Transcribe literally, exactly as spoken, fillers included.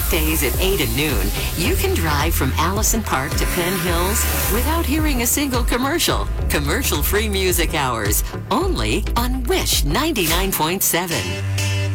weekdays at eight and noon, you can drive from Allison Park to Penn Hills without hearing a single commercial. Commercial-free music hours, only on Wish ninety-nine point seven.